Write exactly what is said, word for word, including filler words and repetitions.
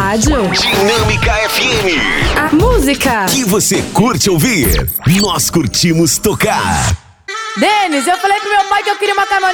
rádio. Dinâmica F M. A música que você curte ouvir, nós curtimos tocar. Denis, eu falei pro meu pai que eu queria uma caminhonete